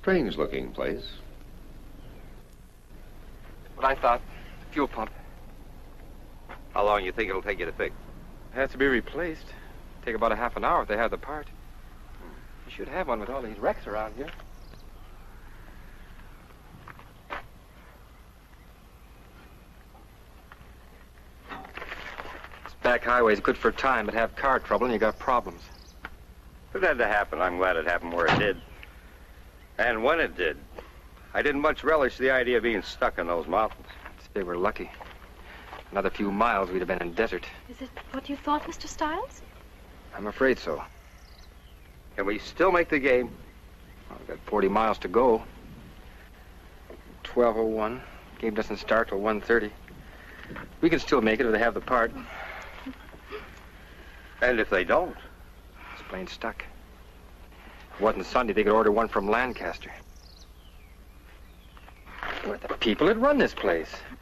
Strange-looking place. What I thought. Fuel pump. How long you think it'll take you to fix? It has to be replaced. Take about a half an hour if they have the part. You should have one with all these wrecks around here. This back highway's good for time, but have car trouble and you got problems. If it had to happen, I'm glad it happened where it did. And when it did. I didn't much relish the idea of being stuck in those mountains. They were lucky. Another few miles, we'd have been in desert. Is it what you thought, Mr. Stiles? I'm afraid so. Can we still make the game? Well, we've got 40 miles to go. 12:01. Game doesn't start till 1:30. We can still make it if they have the part. And if they don't? It's plain stuck. If it wasn't Sunday, they could order one from Lancaster. We're the people that run this place.